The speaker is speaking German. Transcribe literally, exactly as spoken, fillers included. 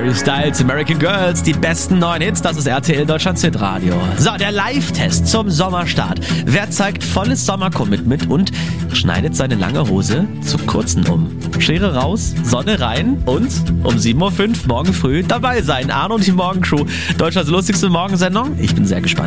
Harry Styles, American Girls, die besten neuen Hits, das ist R T L Deutschlands Hitradio. So, der Live-Test zum Sommerstart. Wer zeigt volles Sommer-Commitment und schneidet seine lange Hose zu kurzen um? Schere raus, Sonne rein und um sieben Uhr fünf morgen früh dabei sein. Arno und die Morgencrew, Deutschlands lustigste Morgensendung. Ich bin sehr gespannt.